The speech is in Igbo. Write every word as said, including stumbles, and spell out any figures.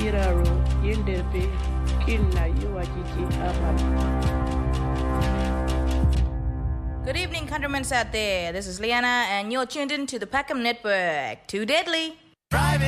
Iraro, Yenderbe, Kinna, Yuajiji, Aman. Good evening, countrymen out there. This is Liana, and you're tuned in to the Packham Network. Too deadly.